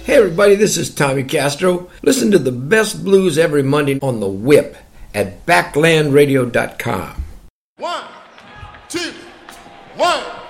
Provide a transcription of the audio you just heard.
Hey everybody, this is Tommy Castro. Listen to the best blues every Monday on The Whip at backlandradio.com. 1, 2, 1.